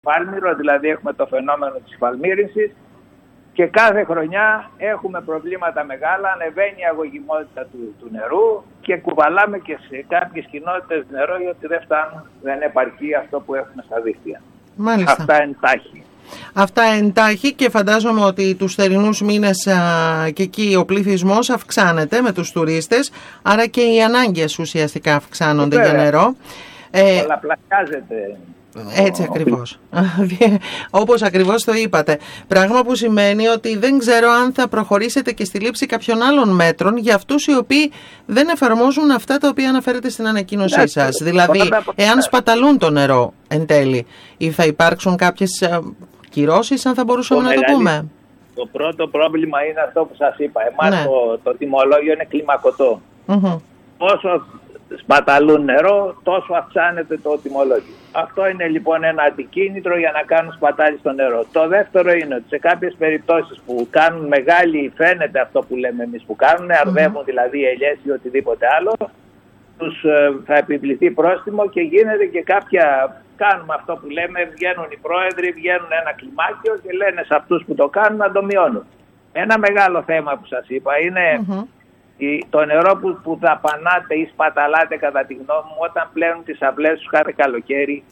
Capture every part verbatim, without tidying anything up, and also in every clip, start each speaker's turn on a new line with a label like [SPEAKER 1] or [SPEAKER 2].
[SPEAKER 1] Φάλμηρο, δηλαδή έχουμε το φαινόμενο της φαλμύρινσης και κάθε χρονιά έχουμε προβλήματα μεγάλα, ανεβαίνει η αγωγημότητα του, του νερού και κουβαλάμε και σε κάποιες κοινότητες νερό γιατί δεν φτάνουν, δεν επαρκεί αυτό που έχουμε στα δίκτυα.
[SPEAKER 2] Μάλιστα.
[SPEAKER 1] Αυτά εντάχει.
[SPEAKER 2] Αυτά εντάχει και φαντάζομαι ότι τους θερινούς μήνες α, και εκεί ο πληθυσμός αυξάνεται με τους τουρίστες, άρα και οι ανάγκες ουσιαστικά αυξάνονται Βέβαια. για νερό.
[SPEAKER 1] Πολλαπλασιάζεται.
[SPEAKER 2] Έτσι ακριβώς. Όπως ακριβώς το είπατε. Πράγμα που σημαίνει ότι δεν ξέρω αν θα προχωρήσετε και στη λήψη κάποιων άλλων μέτρων για αυτούς οι οποίοι δεν εφαρμόζουν αυτά τα οποία αναφέρετε στην ανακοίνωσή ναι, σας. Δηλαδή, εάν σπαταλούν το νερό εν τέλει, ή θα υπάρξουν κάποιες κυρώσεις, αν θα μπορούσαμε το να το πούμε.
[SPEAKER 1] Το πρώτο πρόβλημα είναι αυτό που σας είπα. Εμάς ναι. το, το τιμολόγιο είναι κλιμακωτό. Mm-hmm. Όσο σπαταλούν νερό, τόσο αυξάνεται το τιμολόγιο. Αυτό είναι λοιπόν ένα αντικίνητρο για να κάνουν σπατάλη στο νερό. Το δεύτερο είναι ότι σε κάποιες περιπτώσεις που κάνουν μεγάλη, φαίνεται αυτό που λέμε εμείς που κάνουν, αρδεύουν δηλαδή ελιές ή οτιδήποτε άλλο, τους ε, θα επιβληθεί πρόστιμο και γίνεται και κάποια, κάνουμε αυτό που λέμε, βγαίνουν οι πρόεδροι, βγαίνουν ένα κλιμάκιο και λένε σε αυτούς που το κάνουν να το μειώνουν. Ένα μεγάλο θέμα που σας είπα είναι mm-hmm. το νερό που, που δαπανάτε ή σπαταλάτε κατά τη γνώμη μου όταν πλένουν τις αυλές τους κάθε καλοκαίρι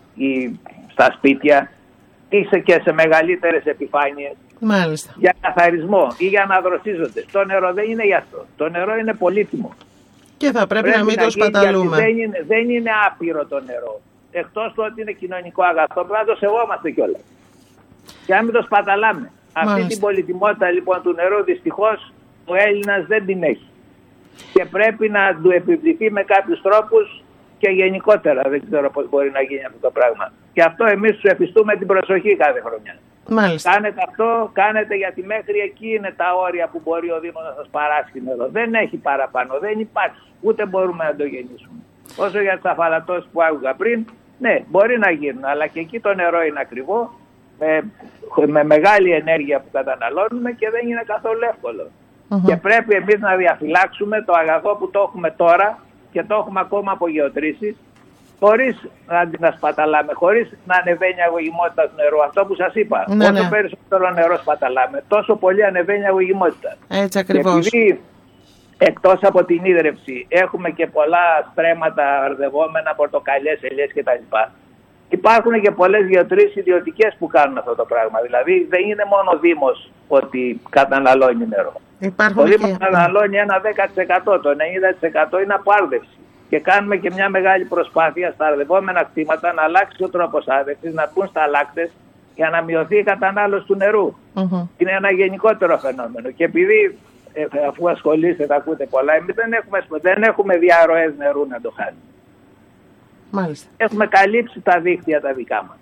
[SPEAKER 1] ή στα σπίτια ή σε, και σε μεγαλύτερες επιφάνειες.
[SPEAKER 2] Μάλιστα.
[SPEAKER 1] Για καθαρισμό ή για να δροσίζονται. Το νερό δεν είναι γι' αυτό. Το νερό είναι πολύτιμο.
[SPEAKER 2] Και θα πρέπει, πρέπει να μην να το σπαταλούμε.
[SPEAKER 1] Δεν είναι, δεν είναι άπειρο το νερό. Εκτός του ότι είναι κοινωνικό αγαθό, πρέπει να το σεβόμαστε κιόλας. Και να μην το σπαταλάμε. Μάλιστα. Αυτή την πολυτιμότητα λοιπόν του νερού δυστυχώς ο Έλληνας δεν την έχει. Και πρέπει να του επιβληθεί με κάποιους τρόπους και γενικότερα. Δεν ξέρω πώς μπορεί να γίνει αυτό το πράγμα. Και αυτό εμείς τους εφιστούμε την προσοχή κάθε χρονιά.
[SPEAKER 2] Μάλιστα.
[SPEAKER 1] Κάνετε αυτό, κάνετε γιατί μέχρι εκεί είναι τα όρια που μπορεί ο Δήμος να σας παράσχει νερό. Δεν έχει παραπάνω, δεν υπάρχει. Ούτε μπορούμε να το γεννήσουμε. Όσο για τις αφαλατώσεις που άκουγα πριν, ναι, μπορεί να γίνουν, αλλά και εκεί το νερό είναι ακριβό, με, με μεγάλη ενέργεια που καταναλώνουμε και δεν είναι καθόλου εύκολο. Uh-huh. Και πρέπει εμείς να διαφυλάξουμε το αγαθό που το έχουμε τώρα και το έχουμε ακόμα από γεωτρήσεις, χωρίς να, να σπαταλάμε, χωρίς να ανεβαίνει η αγωγημότητα του νερού. Αυτό που σας είπα, ναι, όσο ναι. περισσότερο νερό σπαταλάμε, τόσο πολύ ανεβαίνει η αγωγημότητα.
[SPEAKER 2] Έτσι ακριβώς.
[SPEAKER 1] Επειδή εκτός από την ίδρυυση έχουμε και πολλά στρέμματα αρδευόμενα, πορτοκαλιές, ελιές κτλ. Υπάρχουν και πολλές γεωτρήσεις ιδιωτικές που κάνουν αυτό το πράγμα. Δηλαδή δεν είναι μόνο ο Δήμος ότι καταναλώνει νερό.
[SPEAKER 2] Υπάρχουν
[SPEAKER 1] ο Δήμος
[SPEAKER 2] και...
[SPEAKER 1] καταναλώνει ένα δέκα τοις εκατό, το ενενήντα τοις εκατό είναι απάρδευση. Και κάνουμε και μια μεγάλη προσπάθεια στα αρδευόμενα κτήματα να αλλάξει ο τρόπος άρδευσης, να μπουν στα λάκτες για να μειωθεί η κατανάλωση του νερού. Mm-hmm. Είναι ένα γενικότερο φαινόμενο. Και επειδή ε, αφού ασχολείστε, τα ακούτε πολλά, εμείς δεν έχουμε, δεν έχουμε διαρροές νερού να το χάνουμε.
[SPEAKER 2] Μάλιστα.
[SPEAKER 1] Έχουμε καλύψει τα δίκτυα τα δικά μας.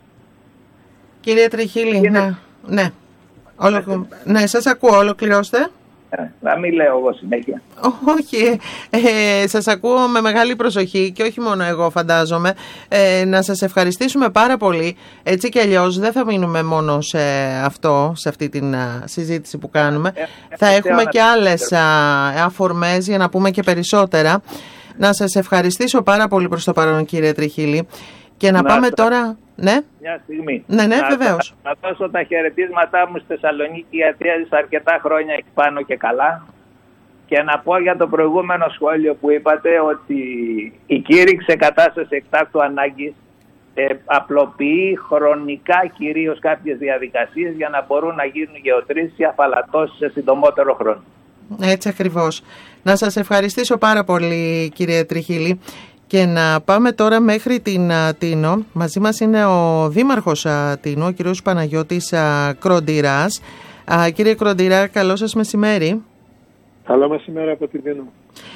[SPEAKER 2] Κύριε Τριχίλη, είναι... ναι, ναι. Ολο... ναι, σας ακούω, ολοκληρώστε.
[SPEAKER 1] Ε, να μην λέω εγώ συνέχεια.
[SPEAKER 2] Όχι, ε, σας ακούω με μεγάλη προσοχή και όχι μόνο εγώ φαντάζομαι. Ε, να σας ευχαριστήσουμε πάρα πολύ. Έτσι κι αλλιώς δεν θα μείνουμε μόνο σε αυτό, σε αυτή την α, συζήτηση που κάνουμε. Ε, ε, θα έχουμε και άλλες α, αφορμές για να πούμε και περισσότερα. Να σας ευχαριστήσω πάρα πολύ προς το παρόν, κύριε Τριχίλη. Και να, να πάμε θα... τώρα... Ναι.
[SPEAKER 1] Μια στιγμή.
[SPEAKER 2] Ναι, ναι,
[SPEAKER 1] να,
[SPEAKER 2] βεβαίως.
[SPEAKER 1] Να, να δώσω τα χαιρετίσματά μου στη Θεσσαλονίκη, γιατί έζησα αρκετά χρόνια εκεί πάνω και καλά. Και να πω για το προηγούμενο σχόλιο που είπατε ότι η κήρυξη κατάσταση εκτάκτου ανάγκης ε, απλοποιεί χρονικά κυρίως κάποιες διαδικασίες για να μπορούν να γίνουν γεωτρήσεις ή αφαλατώσεις σε συντομότερο χρόνο. Έτσι
[SPEAKER 2] ακριβώς. Να σας ευχαριστήσω πάρα πολύ, κύριε Τριχίλη. Και να πάμε τώρα μέχρι την Τίνο. Μαζί μας είναι ο Δήμαρχος Τίνο, ο κύριος Παναγιώτης Κροντήρας. Κύριε Κροντήρα, καλό σας μεσημέρι.
[SPEAKER 3] Καλό μεσημέρι από την Τίνο.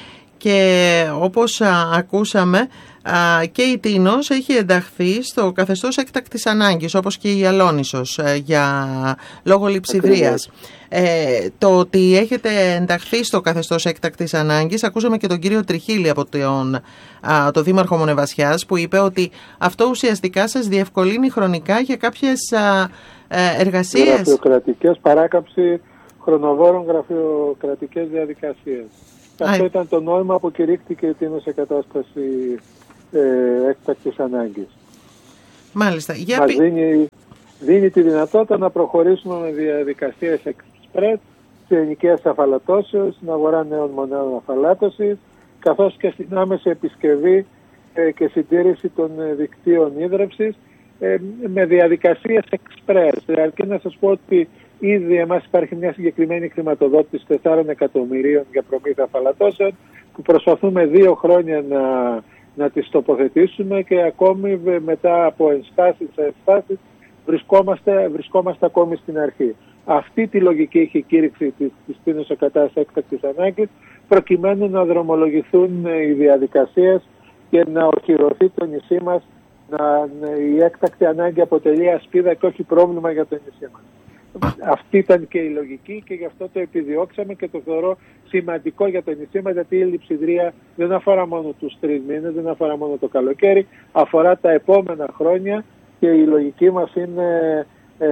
[SPEAKER 2] Και όπως ακούσαμε, και η Τίνος έχει ενταχθεί στο καθεστώς έκτακτης ανάγκης, όπως και η Αλόνισσος, για λόγω λειψιδρίας. Ε, το ότι έχετε ενταχθεί στο καθεστώς έκτακτης ανάγκης, ακούσαμε και τον κύριο Τριχίλη από τον α, το Δήμαρχο Μονεβασιάς, που είπε ότι αυτό ουσιαστικά σας διευκολύνει χρονικά για κάποιες α, εργασίες.
[SPEAKER 3] Γραφειοκρατικές, παράκαμψη χρονοβόρων γραφειοκρατικές διαδικασίες. Αυτό ήταν το νόημα που κηρύχθηκε η Τίνο σε κατάσταση ε, έκτακτης ανάγκης.
[SPEAKER 2] Μάλιστα. Για
[SPEAKER 3] Μας
[SPEAKER 2] πι...
[SPEAKER 3] δίνει, δίνει τη δυνατότητα να προχωρήσουμε με διαδικασίες εξπρές σε ενοικίες αφαλατώσεως, στην αγορά νέων μονάδων αφαλάτωσης, καθώς και στην άμεση επισκευή ε, και συντήρηση των ε, δικτύων ίδρευσης ε, με διαδικασίες express. Αρκεί να σας πω ότι ήδη εμάς υπάρχει μια συγκεκριμένη χρηματοδότηση τεσσάρων εκατομμυρίων για προμήθεια αφαλατώσεων που προσπαθούμε δύο χρόνια να, να τις τοποθετήσουμε και ακόμη μετά από ενστάσεις σε ενστάσεις βρισκόμαστε, βρισκόμαστε ακόμη στην αρχή. Αυτή τη λογική έχει η κήρυξη της, της τίνωσης κατάστασης έκτακτης ανάγκης προκειμένου να δρομολογηθούν οι διαδικασίες και να οχυρωθεί το νησί μας, να, η έκτακτη ανάγκη αποτελεί ασπίδα και όχι πρόβλημα για το νησί μας. Αυτή ήταν και η λογική και γι' αυτό το επιδιώξαμε και το θεωρώ σημαντικό για το νησί μας, γιατί η λειψιδρία δεν αφορά μόνο τους τρεις μήνες, δεν αφορά μόνο το καλοκαίρι, αφορά τα επόμενα χρόνια και η λογική μας είναι ε,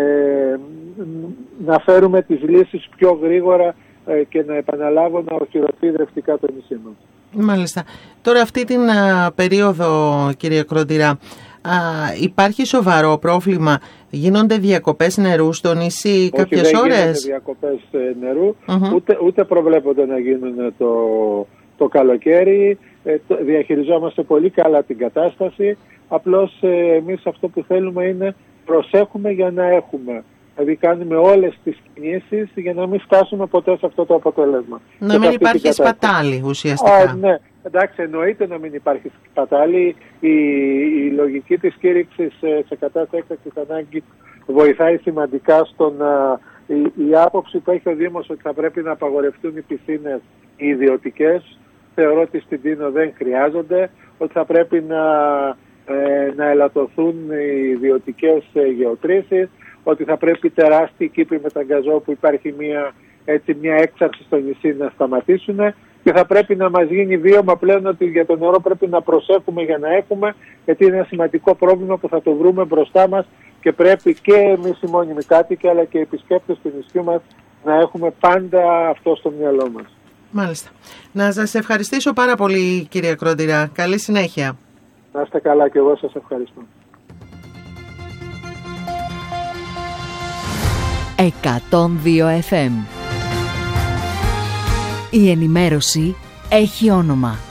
[SPEAKER 3] να φέρουμε τις λύσεις πιο γρήγορα ε, και να επαναλάβω να οχυρωθεί ιδρευτικά το νησί μας.
[SPEAKER 2] Μάλιστα. Τώρα αυτή την α, περίοδο, κύριε Κροντηρά, Α, υπάρχει σοβαρό πρόβλημα, γίνονται διακοπές νερού στο νησί κάποιες
[SPEAKER 3] Όχι, δεν
[SPEAKER 2] ώρες?
[SPEAKER 3] γίνονται διακοπές νερού,
[SPEAKER 2] uh-huh.
[SPEAKER 3] ούτε, ούτε προβλέπονται να γίνουν το, το καλοκαίρι. Ε, το, διαχειριζόμαστε πολύ καλά την κατάσταση, απλώς ε, εμείς αυτό που θέλουμε είναι προσέχουμε για να έχουμε. Δηλαδή κάνουμε όλες τις κινήσεις για να μην φτάσουμε ποτέ σε αυτό το αποτέλεσμα.
[SPEAKER 2] Να μην υπάρχει σπατάλη ουσιαστικά.
[SPEAKER 3] Α, ναι, εντάξει, εννοείται να μην υπάρχει σπατάλη. Η, η λογική της κήρυξης σε, σε κατάσταση έκτακτης ανάγκης βοηθάει σημαντικά στο να... Η, η άποψη που έχει ο Δήμος ότι θα πρέπει να απαγορευτούν οι πισίνες οι ιδιωτικές, θεωρώ ότι στην Τίνο δεν χρειάζονται, ότι θα πρέπει να, ε, να ελαττωθούν οι ιδιωτικές ε, γεωτρήσεις, ότι θα πρέπει τεράστιοι κήποι μεταγκαζό που υπάρχει μια, έτσι, μια έξαρση στο νησί να σταματήσουν και θα πρέπει να μας γίνει βίωμα πλέον ότι για το νερό πρέπει να προσέχουμε για να έχουμε, γιατί είναι ένα σημαντικό πρόβλημα που θα το βρούμε μπροστά μας και πρέπει και εμείς οι μόνιμοι κάτοικοι αλλά και οι επισκέπτες του νησιού μας να έχουμε πάντα αυτό στο μυαλό μας.
[SPEAKER 2] Μάλιστα. Να σας ευχαριστήσω πάρα πολύ, κύριε Κροντηρά. Καλή συνέχεια.
[SPEAKER 3] Να είστε καλά και εγώ σας ευχαριστώ.
[SPEAKER 4] εκατόν δύο εφ εμ. Η ενημέρωση έχει όνομα.